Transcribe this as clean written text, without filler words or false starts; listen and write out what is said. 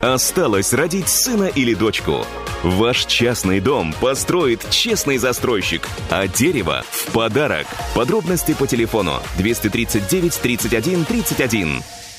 Осталось родить сына или дочку. Ваш частный дом построит честный застройщик, а дерево в подарок. Подробности по телефону 239 31 31.